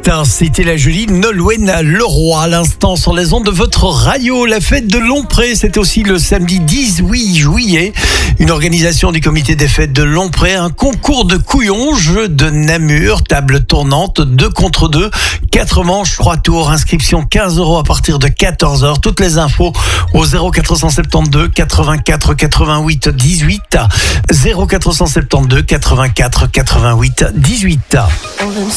C'était la jolie Nolwenn Leroy à l'instant sur les ondes de votre radio. La fête de Lompré, c'est aussi le samedi 18 juillet. Une organisation du comité des fêtes de Lompré, un concours de couillons, jeu de Namur, table tournante, 2 contre 2, 4 manches, 3 tours, inscription 15 € à partir de 14h. Toutes les infos au 0472 84 88 18, 0472 84 88 18.